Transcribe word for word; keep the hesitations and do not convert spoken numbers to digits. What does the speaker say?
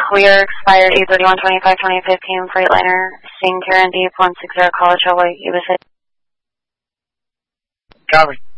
Clear, expired eight thirty-one twenty-five twenty fifteen, Freightliner, Sing Karen Deep, one six zero College Hawaii, U S A. Copy.